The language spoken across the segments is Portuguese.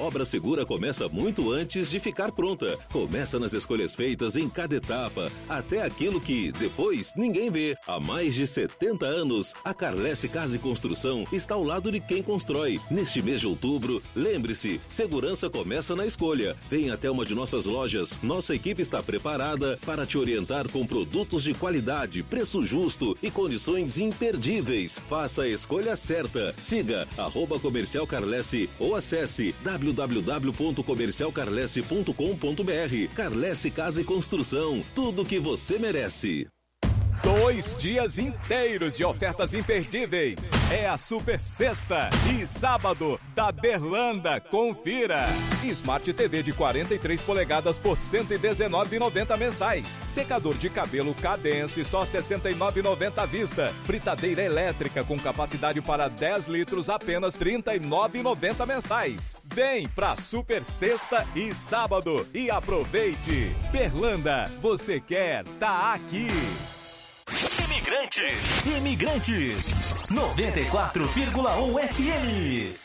obra segura começa muito antes de ficar pronta. Começa nas escolhas feitas em cada etapa, até aquilo que, depois, ninguém vê. Há mais de 70 anos, a Carlesse Casa e Construção está ao lado de quem constrói. Neste mês de outubro, lembre-se, segurança começa na escolha. Venha até uma de nossas lojas. Nossa equipe está preparada para te orientar com produtos de qualidade, preço justo e condições imperdíveis. Faça a escolha certa. Siga @Comercial Carlesse ou acesse www.comercialcarlesse.com.br. Carlesse Casa e Construção. Tudo o que você merece. 2 dias inteiros de ofertas imperdíveis. É a Super Sexta e sábado da Berlanda. Confira. Smart TV de 43 polegadas por R$ 119,90 mensais. Secador de cabelo Cadence só R$ 69,90 à vista. Fritadeira elétrica com capacidade para 10 litros apenas R$ 39,90 mensais. Vem pra Super Sexta e sábado e aproveite. Berlanda, você quer, tá aqui. Imigrantes 94,1 FM.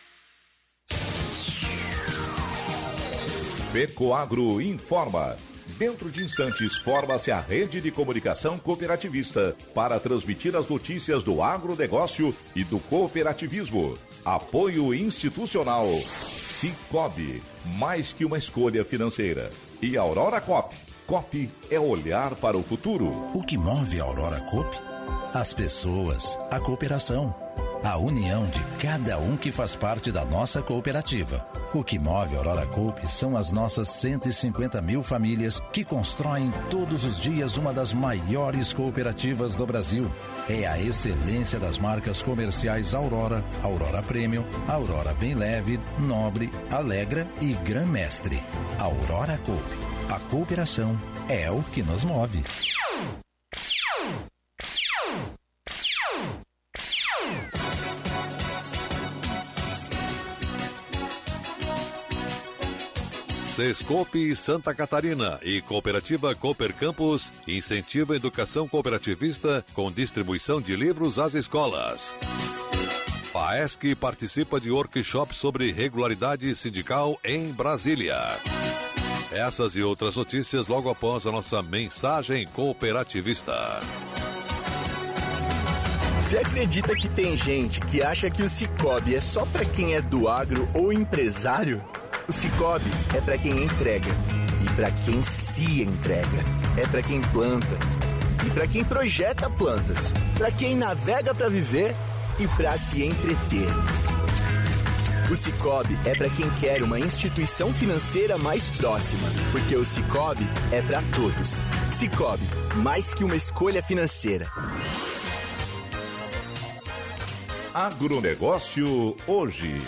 Pecoagro informa. Dentro de instantes, forma-se a rede de comunicação cooperativista para transmitir as notícias do agronegócio e do cooperativismo. Apoio institucional. Cicobi, mais que uma escolha financeira. E Aurora Coop. Coop é olhar para o futuro. O que move a Aurora Coop? As pessoas, a cooperação, a união de cada um que faz parte da nossa cooperativa. O que move a Aurora Coop são as nossas 150 mil famílias que constroem todos os dias uma das maiores cooperativas do Brasil. É a excelência das marcas comerciais Aurora, Aurora Premium, Aurora Bem Leve, Nobre, Alegra e Gran Mestre. Aurora Coop. A cooperação é o que nos move. Sescope Santa Catarina e Cooperativa Cooper Campus incentiva a educação cooperativista com distribuição de livros às escolas. FAESC participa de workshop sobre regularidade sindical em Brasília. Essas e outras notícias logo após a nossa mensagem cooperativista. Você acredita que tem gente que acha que o Cicobi é só para quem é do agro ou empresário? O Cicobi é para quem entrega e para quem se entrega. É para quem planta e para quem projeta plantas. Para quem navega para viver e para se entreter. O Cicobi é para quem quer uma instituição financeira mais próxima, porque o Cicobi é para todos. Cicobi, mais que uma escolha financeira. Agronegócio hoje.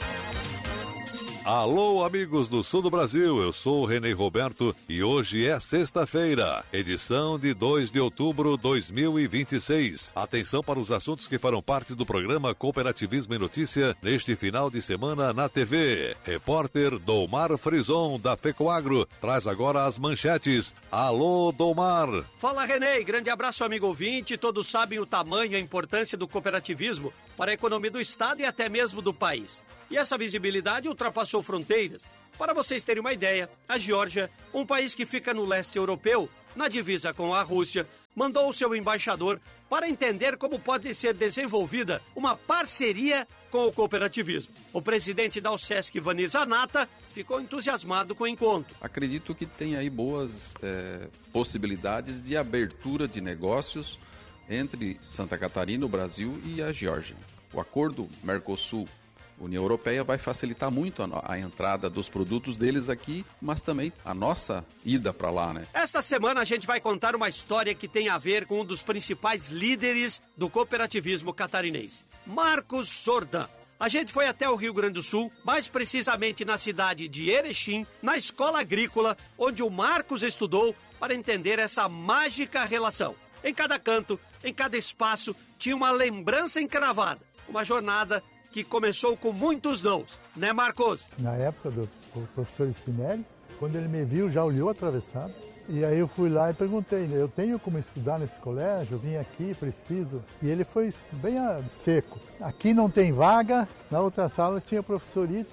Alô, amigos do sul do Brasil, eu sou o Renê Roberto e hoje é sexta-feira, edição de 2 de outubro de 2026. Atenção para os assuntos que farão parte do programa Cooperativismo em Notícia neste final de semana na TV. Repórter Domar Frison, da FECOAGRO, traz agora as manchetes. Alô, Domar! Fala, Renê, grande abraço, amigo ouvinte. Todos sabem o tamanho e a importância do cooperativismo para a economia do Estado e até mesmo do país. E essa visibilidade ultrapassou fronteiras. Para vocês terem uma ideia, a Geórgia, um país que fica no leste europeu, na divisa com a Rússia, mandou o seu embaixador para entender como pode ser desenvolvida uma parceria com o cooperativismo. O presidente da UCESC, Vanir Zanata, ficou entusiasmado com o encontro. Acredito que tem aí boas possibilidades de abertura de negócios entre Santa Catarina, o Brasil e a Geórgia. O acordo Mercosul União Europeia vai facilitar muito a entrada dos produtos deles aqui, mas também a nossa ida para lá, né? Esta semana a gente vai contar uma história que tem a ver com um dos principais líderes do cooperativismo catarinense, Marcos Sordan. A gente foi até o Rio Grande do Sul, mais precisamente na cidade de Erechim, na escola agrícola, onde o Marcos estudou, para entender essa mágica relação. Em cada canto, em cada espaço, tinha uma lembrança encravada, uma jornada que começou com muitos nãos, né, Marcos? Na época do professor Spinelli, quando ele me viu, já olhou atravessado. E aí eu fui lá e perguntei, eu tenho como estudar nesse colégio? Eu vim aqui, preciso. E ele foi bem seco. Aqui não tem vaga, na outra sala tinha o professor Ítalo.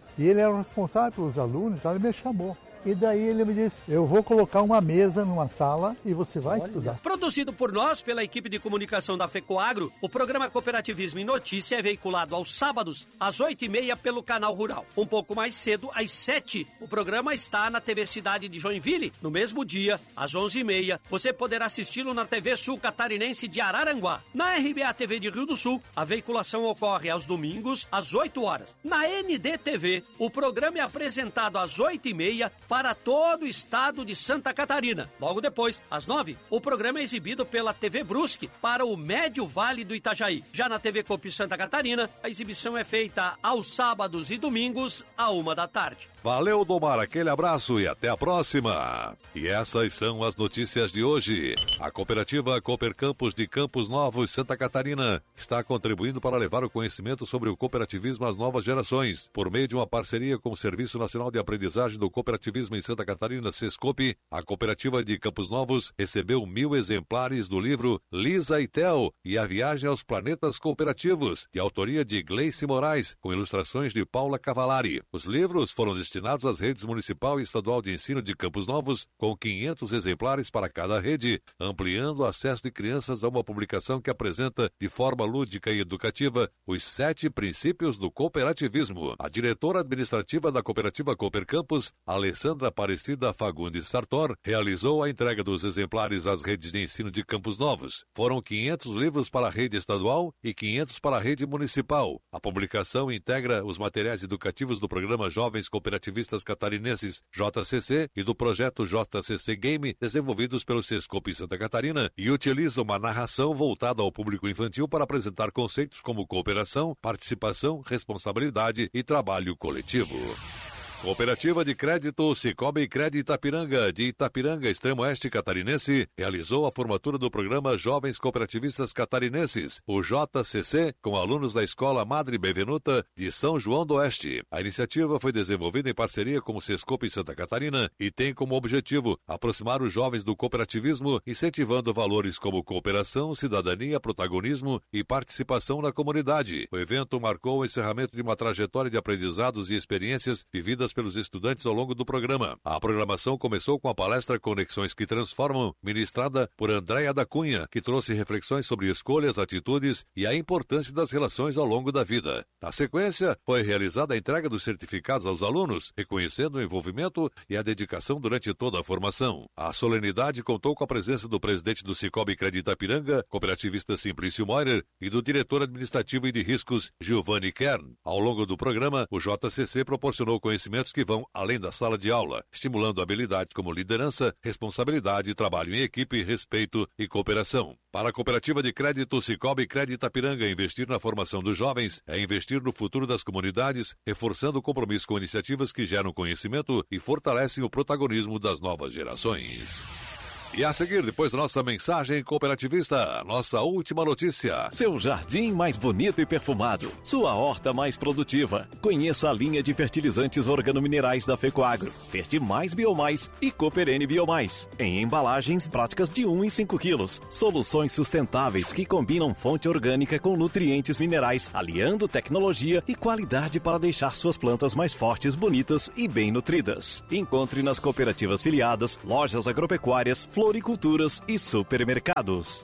E ele era o responsável pelos alunos, então ele me chamou. E daí ele me disse, eu vou colocar uma mesa numa sala e você vai estudar. Produzido por nós, pela equipe de comunicação da FECOAGRO, o programa Cooperativismo em Notícia é veiculado aos sábados, às 8h30, pelo Canal Rural. Um pouco mais cedo, às 7h, o programa está na TV Cidade de Joinville. No mesmo dia, às 11h30, você poderá assisti-lo na TV Sul Catarinense de Araranguá. Na RBA TV de Rio do Sul, a veiculação ocorre aos domingos, às 8h. Na NDTV, o programa é apresentado às 8h30, para todo o estado de Santa Catarina. Logo depois, às 9h, o programa é exibido pela TV Brusque para o Médio Vale do Itajaí. Já na TV Copi Santa Catarina, a exibição é feita aos sábados e domingos, à 13h. Valeu, Domar, aquele abraço e até a próxima. E essas são as notícias de hoje. A cooperativa Cooper Campus de Campos Novos, Santa Catarina, está contribuindo para levar o conhecimento sobre o cooperativismo às novas gerações. Por meio de uma parceria com o Serviço Nacional de Aprendizagem do Cooperativismo em Santa Catarina, SESCOP, a cooperativa de Campos Novos recebeu 1000 exemplares do livro Lisa e Tel e a Viagem aos Planetas Cooperativos, de autoria de Gleice Moraes, com ilustrações de Paula Cavalari. Os livros foram destinados às redes municipal e estadual de ensino de Campos Novos, com 500 exemplares para cada rede, ampliando o acesso de crianças a uma publicação que apresenta, de forma lúdica e educativa, os 7 princípios do cooperativismo. A diretora administrativa da cooperativa Cooper Campus, Alessandra Aparecida Fagundes Sartor, realizou a entrega dos exemplares às redes de ensino de Campos Novos. Foram 500 livros para a rede estadual e 500 para a rede municipal. A publicação integra os materiais educativos do programa Jovens Cooperativistas Catarinenses, JCC, e do projeto JCC Game, desenvolvidos pelo SESCOP Santa Catarina, e utiliza uma narração voltada ao público infantil para apresentar conceitos como cooperação, participação, responsabilidade e trabalho coletivo. Cooperativa de Crédito Cicobi Crédito Itapiranga, de Itapiranga, Extremo Oeste Catarinense, realizou a formatura do programa Jovens Cooperativistas Catarinenses, o JCC, com alunos da Escola Madre Bevenuta de São João do Oeste. A iniciativa foi desenvolvida em parceria com o SESCOP Santa Catarina e tem como objetivo aproximar os jovens do cooperativismo, incentivando valores como cooperação, cidadania, protagonismo e participação na comunidade. O evento marcou o encerramento de uma trajetória de aprendizados e experiências vividas pelos estudantes ao longo do programa. A programação começou com a palestra Conexões que Transformam, ministrada por Andréia da Cunha, que trouxe reflexões sobre escolhas, atitudes e a importância das relações ao longo da vida. Na sequência, foi realizada a entrega dos certificados aos alunos, reconhecendo o envolvimento e a dedicação durante toda a formação. A solenidade contou com a presença do presidente do Cicobi Crédito Itapiranga, cooperativista Simplício Moirer, e do diretor administrativo e de riscos, Giovanni Kern. Ao longo do programa, o JCC proporcionou conhecimento que vão além da sala de aula, estimulando habilidades como liderança, responsabilidade, trabalho em equipe, respeito e cooperação. Para a Cooperativa de Crédito Cicobi Crédito Itapiranga, investir na formação dos jovens é investir no futuro das comunidades, reforçando o compromisso com iniciativas que geram conhecimento e fortalecem o protagonismo das novas gerações. E a seguir, depois da nossa mensagem cooperativista, nossa última notícia. Seu jardim mais bonito e perfumado, sua horta mais produtiva. Conheça a linha de fertilizantes organominerais da FECOAGRO, Fertimais Biomais e Cooper N Biomais, em embalagens práticas de 1 e 5 quilos. Soluções sustentáveis que combinam fonte orgânica com nutrientes minerais, aliando tecnologia e qualidade para deixar suas plantas mais fortes, bonitas e bem nutridas. Encontre nas cooperativas filiadas, lojas agropecuárias, floriculturas e supermercados.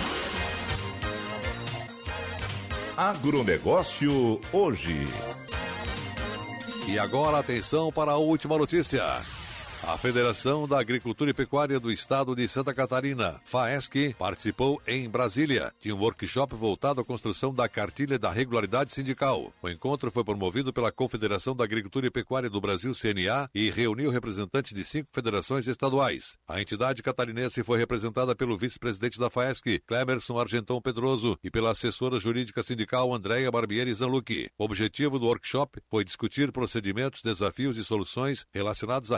Agronegócio hoje. E agora, atenção para a última notícia. A Federação da Agricultura e Pecuária do Estado de Santa Catarina, FAESC, participou em Brasília de um workshop voltado à construção da Cartilha da Regularidade Sindical. O encontro foi promovido pela Confederação da Agricultura e Pecuária do Brasil, CNA, e reuniu representantes de 5 federações estaduais. A entidade catarinense foi representada pelo vice-presidente da FAESC, Clemerson Argentão Pedroso, e pela assessora jurídica sindical, Andréia Barbieri Zanlucchi. O objetivo do workshop foi discutir procedimentos, desafios e soluções relacionados à regularidade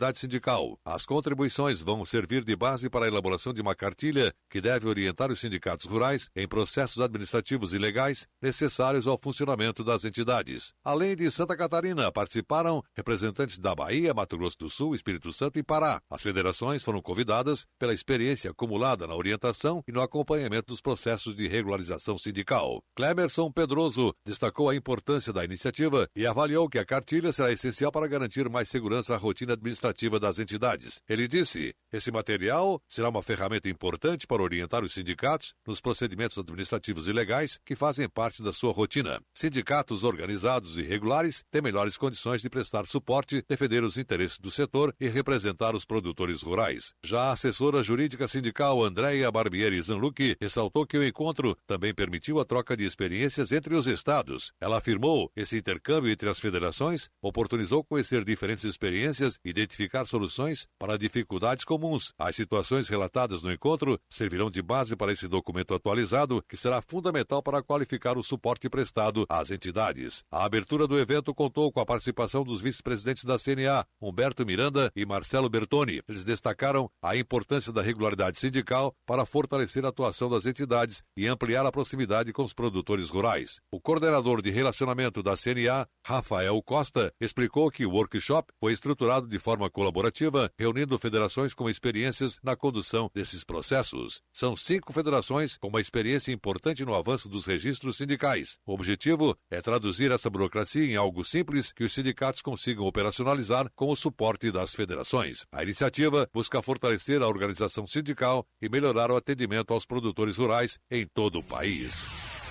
regularidade sindical. As contribuições vão servir de base para a elaboração de uma cartilha que deve orientar os sindicatos rurais em processos administrativos e legais necessários ao funcionamento das entidades. Além de Santa Catarina, participaram representantes da Bahia, Mato Grosso do Sul, Espírito Santo e Pará. As federações foram convidadas pela experiência acumulada na orientação e no acompanhamento dos processos de regularização sindical. Clemerson Pedroso destacou a importância da iniciativa e avaliou que a cartilha será essencial para garantir mais segurança à rotina administrativa das entidades. Ele disse: esse material será uma ferramenta importante para orientar os sindicatos nos procedimentos administrativos e legais que fazem parte da sua rotina. Sindicatos organizados e regulares têm melhores condições de prestar suporte, defender os interesses do setor e representar os produtores rurais. Já a assessora jurídica sindical Andréia Barbieri Zanlucchi ressaltou que o encontro também permitiu a troca de experiências entre os estados. Ela afirmou que esse intercâmbio entre as federações oportunizou conhecer diferentes experiências e identificar soluções para dificuldades comuns. As situações relatadas no encontro servirão de base para esse documento atualizado, que será fundamental para qualificar o suporte prestado às entidades. A abertura do evento contou com a participação dos vice-presidentes da CNA, Humberto Miranda e Marcelo Bertoni. Eles destacaram a importância da regularidade sindical para fortalecer a atuação das entidades e ampliar a proximidade com os produtores rurais. O coordenador de relacionamento da CNA, Rafael Costa, explicou que o workshop foi estruturado de forma colaborativa, reunindo federações com experiências na condução desses processos. São 5 federações com uma experiência importante no avanço dos registros sindicais. O objetivo é traduzir essa burocracia em algo simples que os sindicatos consigam operacionalizar com o suporte das federações. A iniciativa busca fortalecer a organização sindical e melhorar o atendimento aos produtores rurais em todo o país.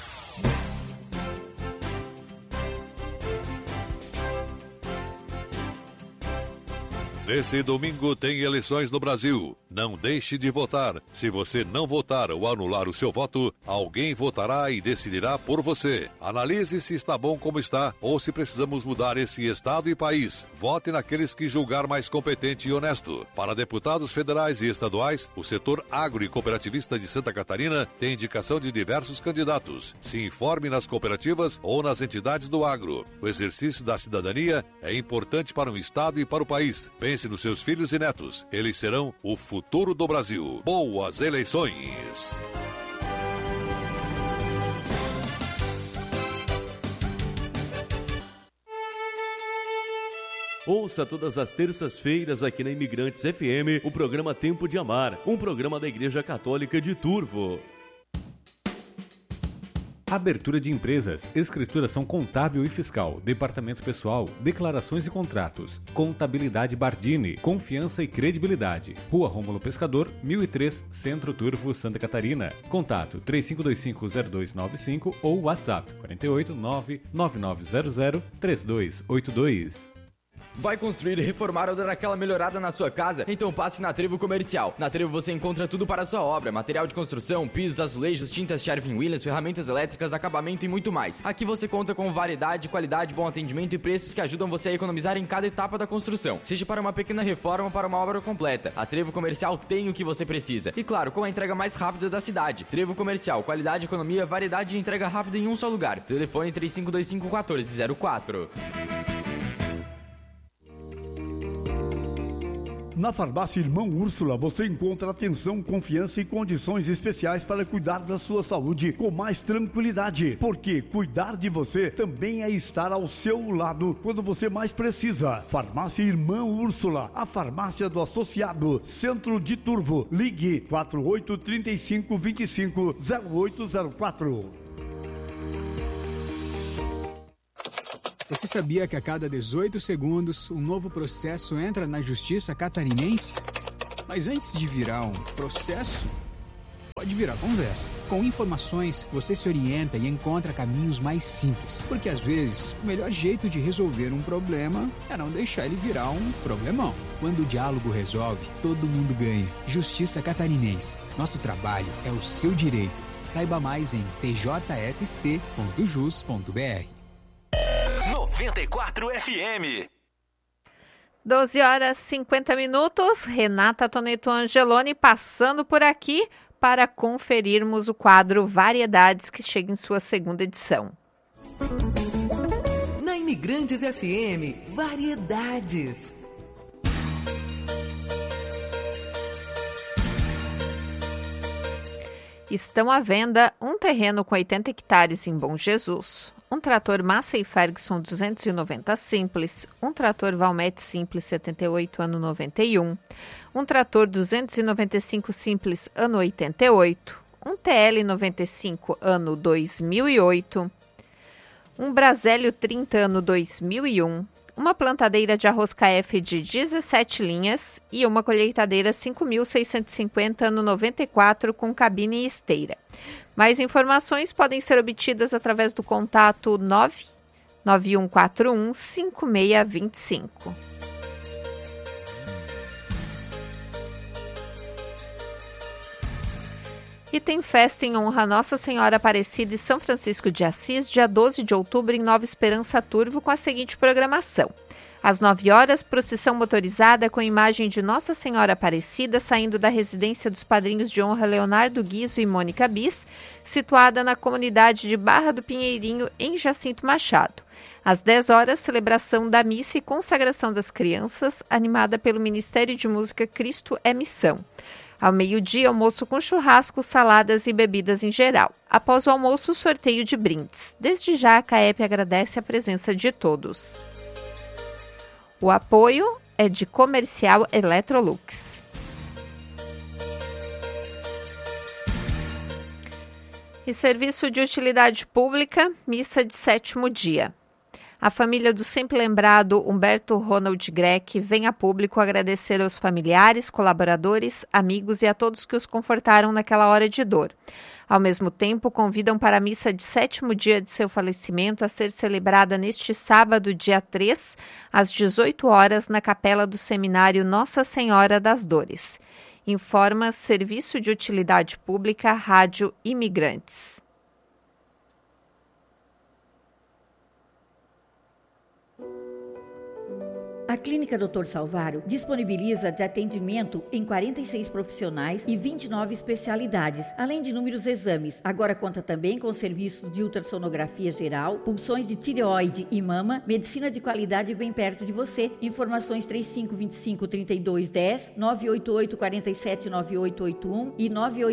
Nesse domingo tem eleições no Brasil. Não deixe de votar. Se você não votar ou anular o seu voto, alguém votará e decidirá por você. Analise se está bom como está ou se precisamos mudar esse estado e país. Vote naqueles que julgar mais competente e honesto. Para deputados federais e estaduais, o setor agro e cooperativista de Santa Catarina tem indicação de diversos candidatos. Se informe nas cooperativas ou nas entidades do agro. O exercício da cidadania é importante para o estado e para o país. Pense nos seus filhos e netos. Eles serão o futuro do Brasil. Boas eleições! Ouça todas as terças-feiras aqui na Imigrantes FM o programa Tempo de Amar, um programa da Igreja Católica de Turvo. Abertura de empresas, escrituração contábil e fiscal, departamento pessoal, declarações e contratos, contabilidade Bardini, confiança e credibilidade. Rua Rômulo Pescador, 1003, Centro Turvo, Santa Catarina. Contato 3525-0295 ou WhatsApp 48 99900 3282. Vai construir, reformar ou dar aquela melhorada na sua casa? Então passe na Trevo Comercial. Na Trevo você encontra tudo para a sua obra: material de construção, pisos, azulejos, tintas Sherwin-Williams, ferramentas elétricas, acabamento e muito mais. Aqui você conta com variedade, qualidade, bom atendimento e preços que ajudam você a economizar em cada etapa da construção, seja para uma pequena reforma ou para uma obra completa. A Trevo Comercial tem o que você precisa. E claro, com a entrega mais rápida da cidade. Trevo Comercial, qualidade, economia, variedade e entrega rápida em um só lugar. Telefone 3525-1404. Na Farmácia Irmã Úrsula você encontra atenção, confiança e condições especiais para cuidar da sua saúde com mais tranquilidade. Porque cuidar de você também é estar ao seu lado quando você mais precisa. Farmácia Irmã Úrsula, a farmácia do associado, Centro de Turvo. Ligue 4835250804. Você sabia que a cada 18 segundos um novo processo entra na Justiça Catarinense? Mas antes de virar um processo, pode virar conversa. Com informações, você se orienta e encontra caminhos mais simples. Porque às vezes, o melhor jeito de resolver um problema é não deixar ele virar um problemão. Quando o diálogo resolve, todo mundo ganha. Justiça Catarinense. Nosso trabalho é o seu direito. Saiba mais em tjsc.jus.br. 94 FM. 12 horas 50 minutos. Renata Toneto Angeloni passando por aqui para conferirmos o quadro Variedades, que chega em sua segunda edição. Na Imigrantes FM, Variedades. Estão à venda um terreno com 80 hectares em Bom Jesus, um trator Massey Ferguson 290 Simples, um trator Valmet Simples 78 ano 91, um trator 295 Simples ano 88, um TL 95 ano 2008, um Brasélio 30 ano 2001, uma plantadeira de arroz KF de 17 linhas e uma colheitadeira 5.650 ano 94 com cabine e esteira. Mais informações podem ser obtidas através do contato 99141 5625. E tem festa em honra a Nossa Senhora Aparecida e São Francisco de Assis, dia 12 de outubro, em Nova Esperança Turvo, com a seguinte programação. Às 9 horas, procissão motorizada com imagem de Nossa Senhora Aparecida saindo da residência dos padrinhos de honra Leonardo Guizo e Mônica Bis, situada na comunidade de Barra do Pinheirinho, em Jacinto Machado. Às 10 horas, celebração da missa e consagração das crianças, animada pelo Ministério de Música Cristo é Missão. Ao meio-dia, almoço com churrasco, saladas e bebidas em geral. Após o almoço, sorteio de brindes. Desde já, a CAEP agradece a presença de todos. O apoio é de Comercial Electrolux. E serviço de utilidade pública, missa de 7º dia. A família do sempre lembrado Humberto Ronald Greck vem a público agradecer aos familiares, colaboradores, amigos e a todos que os confortaram naquela hora de dor. Ao mesmo tempo, convidam para a missa de 7º dia de seu falecimento a ser celebrada neste sábado, dia 3, às 18 horas, na capela do seminário Nossa Senhora das Dores. Informa Serviço de Utilidade Pública, Rádio Imigrantes. A Clínica Dr. Salvário disponibiliza atendimento em 46 profissionais e 29 especialidades, além de inúmeros exames. Agora conta também com serviços de ultrassonografia geral, punções de tireoide e mama, medicina de qualidade bem perto de você. Informações 3525-3210, 988-479881 e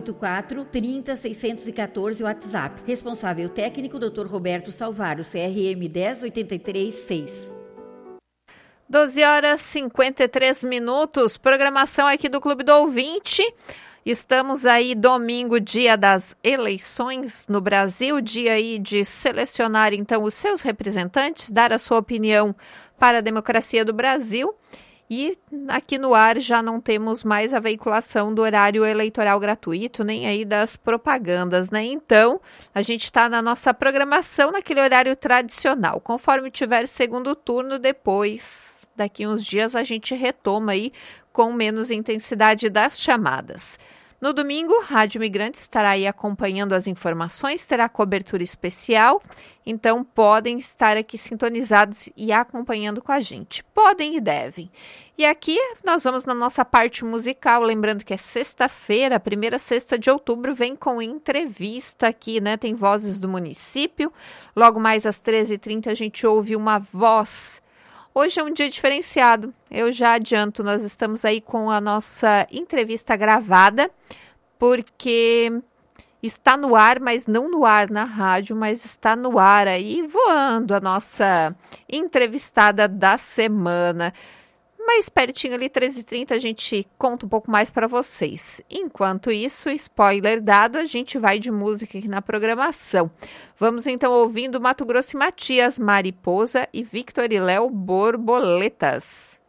984-30-614 WhatsApp. Responsável técnico Dr. Roberto Salvário, CRM 10836. 12 horas 53 minutos, programação aqui do Clube do Ouvinte. Estamos aí domingo, dia das eleições no Brasil, dia aí de selecionar então os seus representantes, dar a sua opinião para a democracia do Brasil. E aqui no ar já não temos mais a veiculação do horário eleitoral gratuito, nem aí das propagandas, né? Então, a gente está na nossa programação naquele horário tradicional. Conforme tiver segundo turno, depois, daqui uns dias, a gente retoma aí com menos intensidade das chamadas. No domingo, Rádio Imigrante estará aí acompanhando as informações, terá cobertura especial, então podem estar aqui sintonizados e acompanhando com a gente. Podem e devem. E aqui nós vamos na nossa parte musical, lembrando que é sexta-feira, a primeira sexta de outubro, vem com entrevista aqui, né? Tem Vozes do Município. Logo mais às 13h30 a gente ouve uma voz. Hoje é um dia diferenciado, eu já adianto, nós estamos aí com a nossa entrevista gravada, porque está no ar, mas não no ar na rádio, mas está no ar aí voando a nossa entrevistada da semana. Mais pertinho ali, 13h30, a gente conta um pouco mais para vocês. Enquanto isso, spoiler dado, a gente vai de música aqui na programação. Vamos então ouvindo Mato Grosso e Matias, Mariposa e Victor e Léo, Borboletas.